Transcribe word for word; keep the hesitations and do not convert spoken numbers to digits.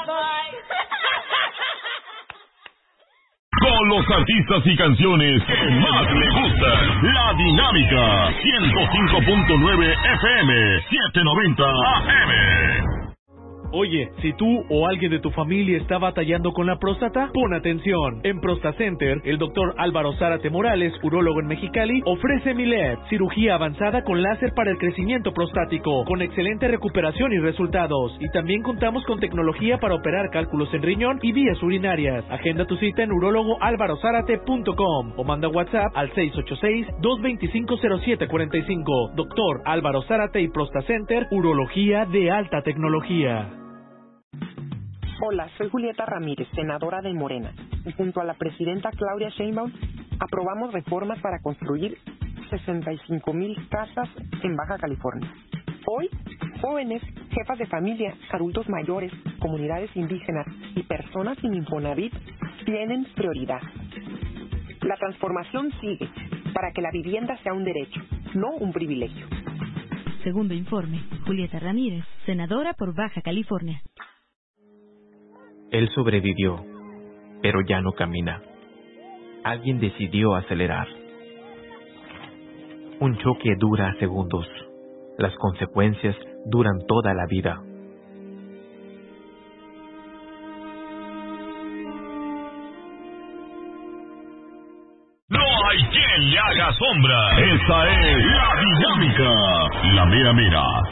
Con los artistas y canciones que más le gustan. La Dinámica. ciento cinco punto nueve F M. setecientos noventa A M. Oye, si tú o alguien de tu familia está batallando con la próstata, pon atención. En ProstaCenter, el doctor Álvaro Zárate Morales, urólogo en Mexicali, ofrece Milet, cirugía avanzada con láser para el crecimiento prostático, con excelente recuperación y resultados. Y también contamos con tecnología para operar cálculos en riñón y vías urinarias. Agenda tu cita en urólogo álvaro zárate punto com o manda WhatsApp al seis ocho seis, dos dos cinco, cero siete cuatro cinco. Doctor Álvaro Zárate y ProstaCenter, urología de alta tecnología. Hola, soy Julieta Ramírez, senadora de Morena, y junto a la presidenta Claudia Sheinbaum aprobamos reformas para construir sesenta y cinco mil casas en Baja California. Hoy, jóvenes, jefas de familia, adultos mayores, comunidades indígenas y personas sin Infonavit tienen prioridad. La transformación sigue para que la vivienda sea un derecho, no un privilegio. Segundo informe, Julieta Ramírez, senadora por Baja California. Él sobrevivió, pero ya no camina. Alguien decidió acelerar. Un choque dura segundos. Las consecuencias duran toda la vida. No hay quien le haga sombra. Esta es La Dinámica. La mera mera.